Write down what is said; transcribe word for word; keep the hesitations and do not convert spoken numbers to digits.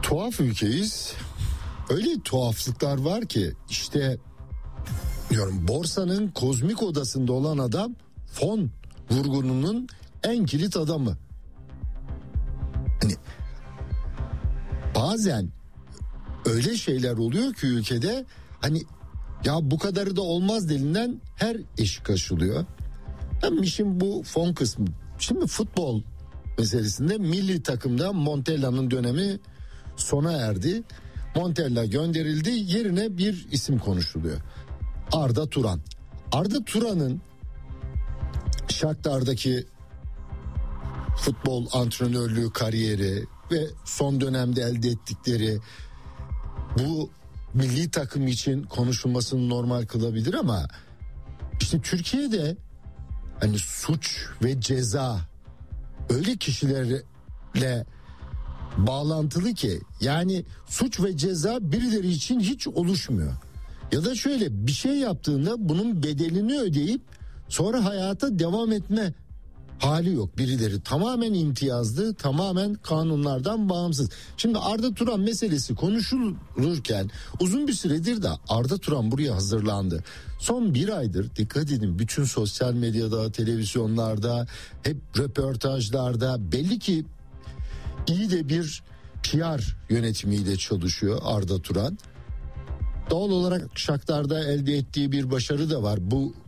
tuhaf ülkeyiz. Öyle tuhaflıklar var ki işte diyorum, borsanın kozmik odasında olan adam fon vurgununun en kilit adamı. Hani bazen öyle şeyler oluyor ki ülkede, hani ya bu kadarı da olmaz denilen her eşik aşılıyor. Hem işin bu fon kısmı. Şimdi futbol meselesinde milli takımda Montella'nın dönemi sona erdi. Montella gönderildi, yerine bir isim konuşuluyor. Arda Turan. Arda Turan'ın Shakhtar'daki futbol antrenörlüğü kariyeri ve son dönemde elde ettikleri bu milli takım için konuşulmasını normal kılabilir ama işte Türkiye'de hani suç ve ceza öyle kişilerle bağlantılı ki, yani suç ve ceza birileri için hiç oluşmuyor. Ya da şöyle bir şey yaptığında bunun bedelini ödeyip sonra hayata devam etme hali yok. Birileri tamamen imtiyazlı, tamamen kanunlardan bağımsız. Şimdi Arda Turan meselesi konuşulurken uzun bir süredir de Arda Turan buraya hazırlandı. Son bir aydır dikkat edin, bütün sosyal medyada, televizyonlarda, hep röportajlarda belli ki iyi de bir P R yönetimiyle çalışıyor Arda Turan. Doğal olarak Shakhtar'da elde ettiği bir başarı da var. Bu